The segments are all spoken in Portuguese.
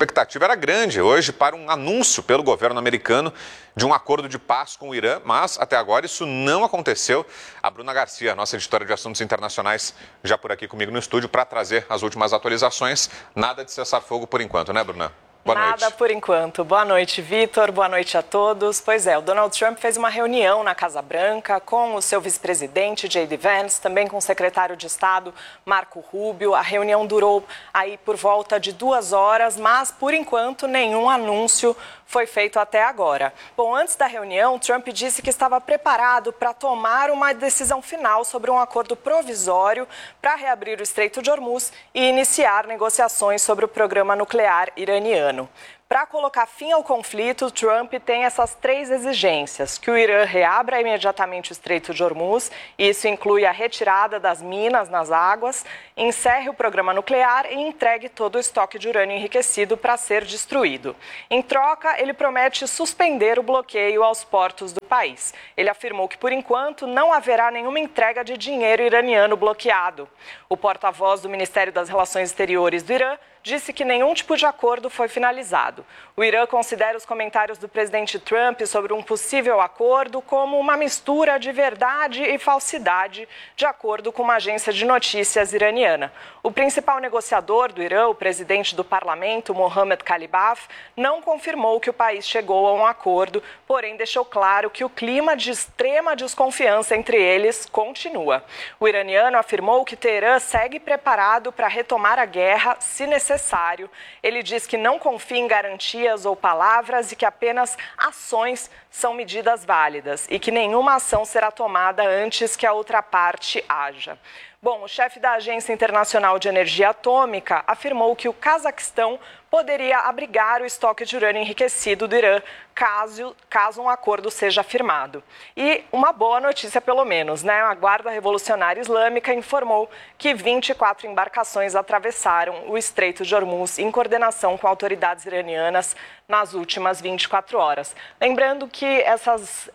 expectativa era grande hoje para um anúncio pelo governo americano de um acordo de paz com o Irã, mas até agora isso não aconteceu. A Bruna Garcia, nossa editora de assuntos internacionais, já por aqui comigo no estúdio para trazer as últimas atualizações. Nada de cessar-fogo por enquanto, né, Bruna? Boa noite. Nada por enquanto. Boa noite, Vitor. Boa noite a todos. Pois é, o Donald Trump fez uma reunião na Casa Branca com o seu vice-presidente, J.D. Vance, também com o secretário de Estado, Marco Rubio. A reunião durou aí por volta de 2 horas, mas, por enquanto, nenhum anúncio foi feito até agora. Bom, antes da reunião, Trump disse que estava preparado para tomar uma decisão final sobre um acordo provisório para reabrir o Estreito de Hormuz e iniciar negociações sobre o programa nuclear iraniano. Para colocar fim ao conflito, Trump tem essas 3 exigências: que o Irã reabra imediatamente o Estreito de Hormuz, e isso inclui a retirada das minas nas águas, encerre o programa nuclear e entregue todo o estoque de urânio enriquecido para ser destruído. Em troca, ele promete suspender o bloqueio aos portos do país. Ele afirmou que, por enquanto, não haverá nenhuma entrega de dinheiro iraniano bloqueado. O porta-voz do Ministério das Relações Exteriores do Irã disse que nenhum tipo de acordo foi finalizado. O Irã considera os comentários do presidente Trump sobre um possível acordo como uma mistura de verdade e falsidade, de acordo com uma agência de notícias iraniana. O principal negociador do Irã, o presidente do parlamento, Mohammad Khalibaf, não confirmou que o país chegou a um acordo, porém deixou claro que o clima de extrema desconfiança entre eles continua. O iraniano afirmou que Teherã segue preparado para retomar a guerra se necessário. Ele diz que não confia em garantias ou palavras e que apenas ações são medidas válidas e que nenhuma ação será tomada antes que a outra parte haja. Bom, o chefe da Agência Internacional de Energia Atômica afirmou que o Cazaquistão poderia abrigar o estoque de urânio enriquecido do Irã, caso um acordo seja firmado. E uma boa notícia, pelo menos, né? A Guarda Revolucionária Islâmica informou que 24 embarcações atravessaram o Estreito de Hormuz em coordenação com autoridades iranianas nas últimas 24 horas. Lembrando que essas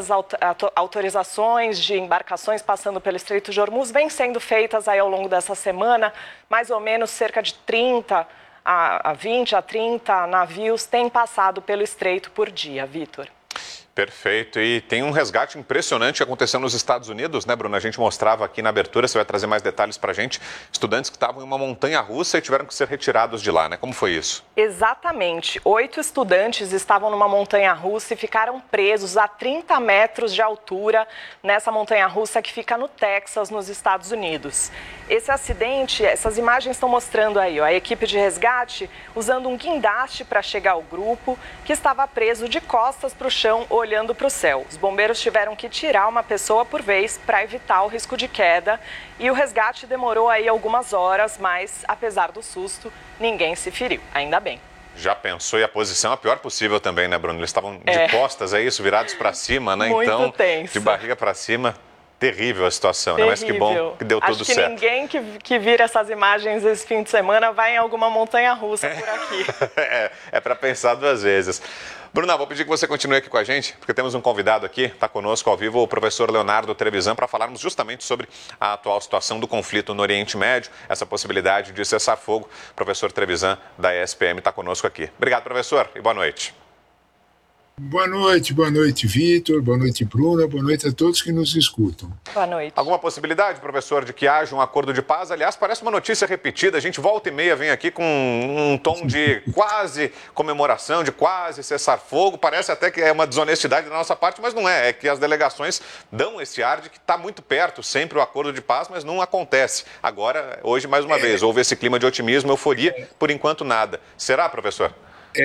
autorizações de embarcações passando pelo Estreito de Hormuz vêm sendo feitas aí ao longo dessa semana, mais ou menos cerca de 20 a 30 navios têm passado pelo estreito por dia, Vitor. Perfeito. E tem um resgate impressionante acontecendo nos Estados Unidos, né, Bruna? A gente mostrava aqui na abertura, você vai trazer mais detalhes para a gente. Estudantes que estavam em uma montanha-russa e tiveram que ser retirados de lá, né? Como foi isso? Exatamente. 8 estudantes estavam numa montanha-russa e ficaram presos a 30 metros de altura nessa montanha-russa que fica no Texas, nos Estados Unidos. Esse acidente, essas imagens estão mostrando aí, ó, a equipe de resgate usando um guindaste para chegar ao grupo que estava preso de costas para o chão, olhando para o céu. Os bombeiros tiveram que tirar uma pessoa por vez para evitar o risco de queda e o resgate demorou aí algumas horas, mas apesar do susto, ninguém se feriu, ainda bem. Já pensou, e a posição a pior possível também, né, Bruno? Eles estavam de costas, é isso, virados para cima, né? Muito então, tenso. De barriga para cima. Terrível a situação, né? Mas que bom que deu tudo certo. Acho que ninguém que vira essas imagens esse fim de semana vai em alguma montanha-russa por aqui. É para pensar 2 vezes. Bruna, vou pedir que você continue aqui com a gente, porque temos um convidado aqui, está conosco ao vivo, o professor Leonardo Trevisan, para falarmos justamente sobre a atual situação do conflito no Oriente Médio, essa possibilidade de cessar fogo. O professor Trevisan, da ESPM, está conosco aqui. Obrigado, professor, e boa noite. Boa noite, Vitor, boa noite, Bruna, boa noite a todos que nos escutam. Boa noite. Alguma possibilidade, professor, de que haja um acordo de paz? Aliás, parece uma notícia repetida, a gente volta e meia vem aqui com um tom de quase comemoração, de quase cessar-fogo, parece até que é uma desonestidade da nossa parte, mas não é que as delegações dão esse ar de que está muito perto sempre o acordo de paz, mas não acontece. Agora, hoje, mais uma vez, houve esse clima de otimismo, euforia, por enquanto nada. Será, professor?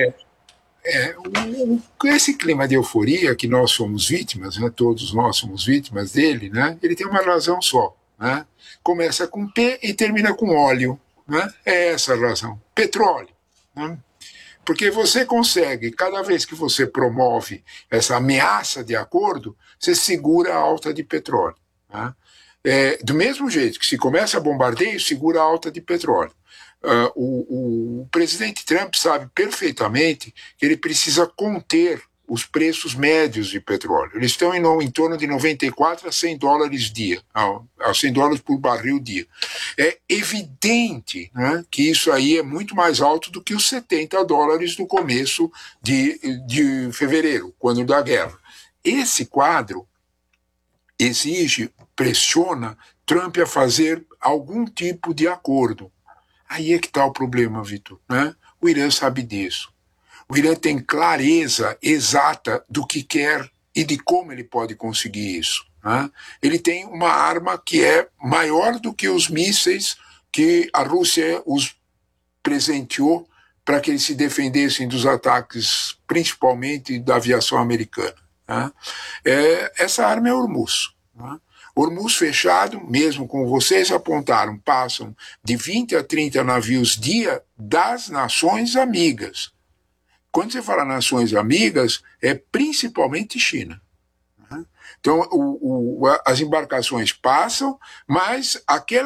Esse clima de euforia que nós somos vítimas, né, todos nós somos vítimas dele, né, ele tem uma razão só. Né, começa com P e termina com óleo. Né, é essa a razão. Petróleo. Né, porque você consegue, cada vez que você promove essa ameaça de acordo, você segura a alta de petróleo. Né, do mesmo jeito que se começa bombardeio, segura a alta de petróleo. O presidente Trump sabe perfeitamente que ele precisa conter os preços médios de petróleo. Eles estão em torno de 94 a 100 dólares dia, a 100 dólares por barril dia. É evidente, né, que isso aí é muito mais alto do que os 70 dólares no começo de fevereiro, quando da guerra. Esse quadro exige, pressiona Trump a fazer algum tipo de acordo. Aí é que está o problema, Vitor, né? O Irã sabe disso. O Irã tem clareza exata do que quer e de como ele pode conseguir isso, né? Ele tem uma arma que é maior do que os mísseis que a Rússia os presenteou para que eles se defendessem dos ataques, principalmente da aviação americana, né? Essa arma é Hormuz, né? Hormuz fechado, mesmo como vocês apontaram, passam de 20 a 30 navios dia das nações amigas. Quando você fala nações amigas, é principalmente China. Então, as embarcações passam, mas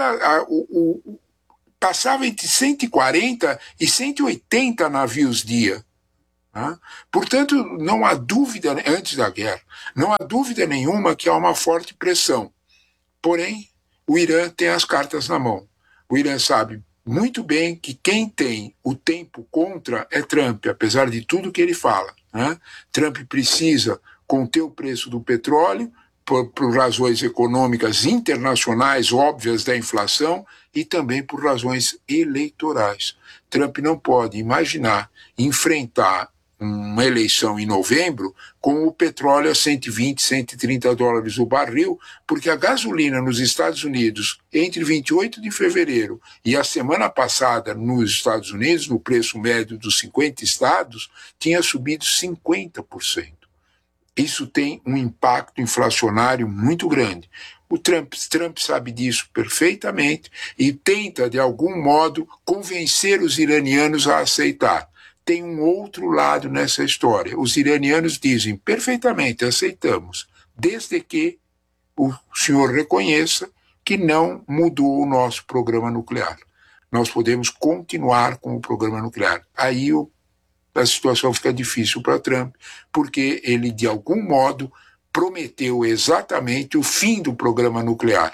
passava entre 140 e 180 navios dia. Portanto, não há dúvida, antes da guerra, não há dúvida nenhuma que há uma forte pressão. Porém, o Irã tem as cartas na mão. O Irã sabe muito bem que quem tem o tempo contra é Trump, apesar de tudo que ele fala, né? Trump precisa conter o preço do petróleo por razões econômicas internacionais óbvias da inflação e também por razões eleitorais. Trump não pode imaginar enfrentar uma eleição em novembro com o petróleo a 120, 130 dólares o barril, porque a gasolina nos Estados Unidos, entre 28 de fevereiro e a semana passada nos Estados Unidos, no preço médio dos 50 estados, tinha subido 50%. Isso tem um impacto inflacionário muito grande. O Trump sabe disso perfeitamente e tenta, de algum modo, convencer os iranianos a aceitar. Tem um outro lado nessa história. Os iranianos dizem perfeitamente, aceitamos, desde que o senhor reconheça que não mudou o nosso programa nuclear. Nós podemos continuar com o programa nuclear. Aí a situação fica difícil para Trump, porque ele, de algum modo, prometeu exatamente o fim do programa nuclear.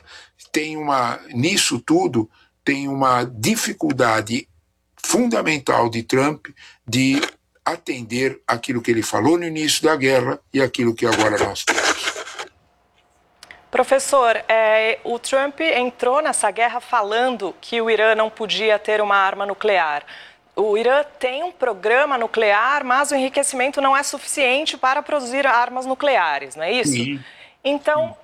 Nisso tudo, tem uma dificuldade fundamental de Trump de atender aquilo que ele falou no início da guerra e aquilo que agora nós temos. Professor, o Trump entrou nessa guerra falando que o Irã não podia ter uma arma nuclear. O Irã tem um programa nuclear, mas o enriquecimento não é suficiente para produzir armas nucleares, não é isso? Sim. Então,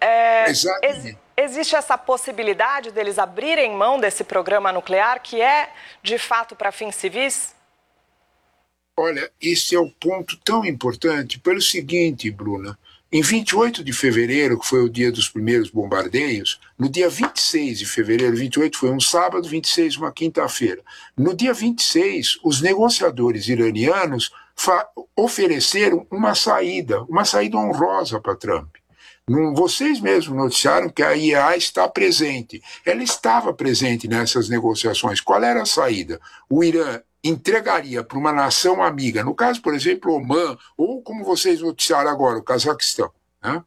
existe essa possibilidade deles abrirem mão desse programa nuclear, que é, de fato, para fins civis? Olha, esse é o ponto tão importante pelo seguinte, Bruna. Em 28 de fevereiro, que foi o dia dos primeiros bombardeios, no dia 26 de fevereiro, 28 foi um sábado, 26 uma quinta-feira. No dia 26, os negociadores iranianos ofereceram uma saída honrosa para Trump. Vocês mesmos noticiaram que a IEA está presente. Ela estava presente nessas negociações. Qual era a saída? O Irã entregaria para uma nação amiga, no caso, por exemplo, o Omã, ou como vocês noticiaram agora, o Cazaquistão, né?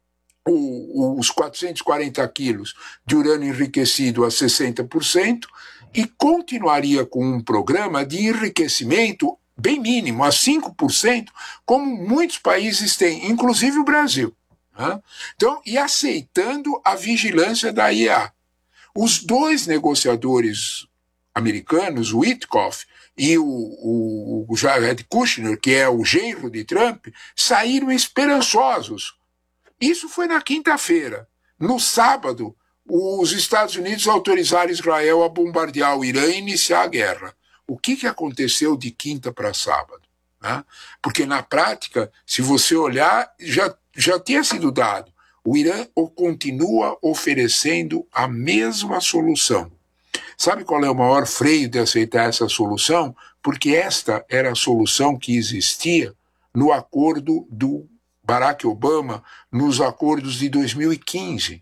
Os 440 quilos de urânio enriquecido a 60% e continuaria com um programa de enriquecimento bem mínimo, a 5%, como muitos países têm, inclusive o Brasil. Né? Então, e aceitando a vigilância da IEA. Os dois negociadores americanos, o Witkoff e o Jared Kushner, que é o genro de Trump, saíram esperançosos. Isso foi na quinta-feira. No sábado, os Estados Unidos autorizaram Israel a bombardear o Irã e iniciar a guerra. O que aconteceu de quinta para sábado? Né? Porque, na prática, se você olhar, já tinha sido dado. O Irã continua oferecendo a mesma solução. Sabe qual é o maior freio de aceitar essa solução? Porque esta era a solução que existia no acordo do Barack Obama, nos acordos de 2015.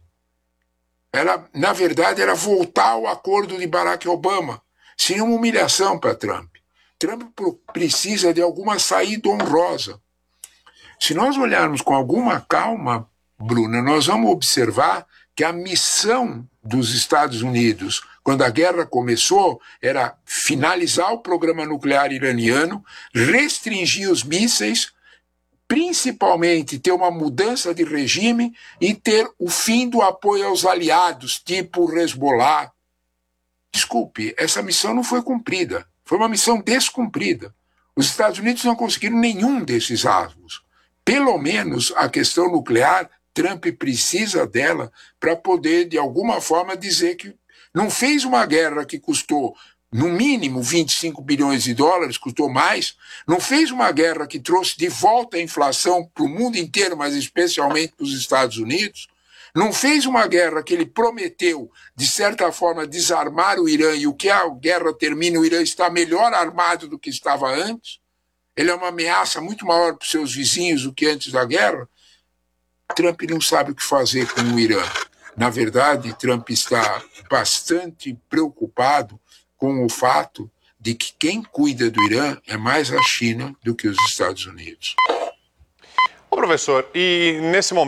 Na verdade, era voltar ao acordo de Barack Obama. Seria uma humilhação para Trump. Trump precisa de alguma saída honrosa. Se nós olharmos com alguma calma, Bruna, nós vamos observar que a missão dos Estados Unidos, quando a guerra começou, era finalizar o programa nuclear iraniano, restringir os mísseis, principalmente ter uma mudança de regime e ter o fim do apoio aos aliados, tipo o Hezbollah. Desculpe, essa missão não foi cumprida. Foi uma missão descumprida. Os Estados Unidos não conseguiram nenhum desses alvos. Pelo menos a questão nuclear, Trump precisa dela para poder, de alguma forma, dizer que não fez uma guerra que custou, no mínimo, 25 bilhões de dólares, custou mais, não fez uma guerra que trouxe de volta a inflação para o mundo inteiro, mas especialmente para os Estados Unidos, não fez uma guerra que ele prometeu, de certa forma, desarmar o Irã, e o que a guerra termina, o Irã está melhor armado do que estava antes, ele é uma ameaça muito maior para os seus vizinhos do que antes da guerra. Trump não sabe o que fazer com o Irã. Na verdade, Trump está bastante preocupado com o fato de que quem cuida do Irã é mais a China do que os Estados Unidos. Ô, professor, e nesse momento